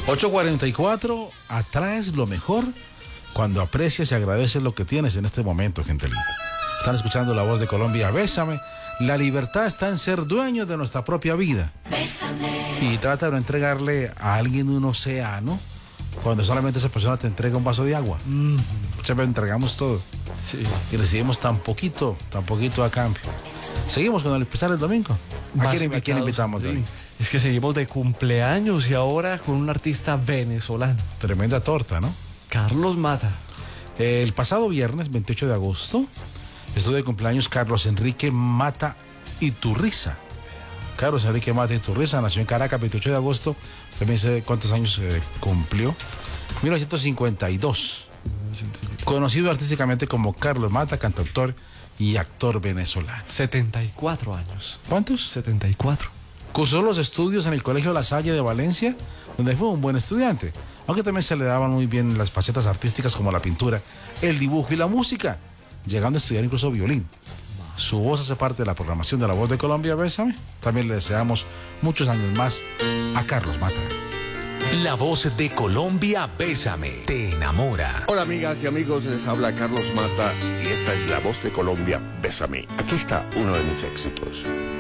8:44, atraes lo mejor cuando aprecias y agradeces lo que tienes en este momento, gente linda. Están escuchando La Voz de Colombia, Bésame. La libertad está en ser dueños de nuestra propia vida. Bésame. Y trata de no entregarle a alguien un océano cuando solamente esa persona te entrega un vaso de agua. Muchas veces entregamos todo. Sí. Y recibimos tan poquito a cambio. Seguimos con el especial del domingo. ¿A quién invitamos de hoy? Es que seguimos de cumpleaños y ahora con un artista venezolano. Tremenda torta, ¿no? Carlos Mata. El pasado viernes, 28 de agosto, estuvo de cumpleaños Carlos Enrique Mata Iturriza. Carlos Enrique Mata Iturriza nació en Caracas, 28 de agosto. También sé cuántos años cumplió. 1952. Conocido artísticamente como Carlos Mata, cantautor y actor venezolano. 74 años. ¿Cuántos? 74. Cursó los estudios en el Colegio La Salle de Valencia, donde fue un buen estudiante, aunque también se le daban muy bien las facetas artísticas como la pintura, el dibujo y la música, llegando a estudiar incluso violín. Su voz hace parte de la programación de La Voz de Colombia, Bésame. También le deseamos muchos años más a Carlos Mata. La Voz de Colombia, Bésame, te enamora. Hola amigas y amigos, les habla Carlos Mata y esta es La Voz de Colombia, Bésame. Aquí está uno de mis éxitos.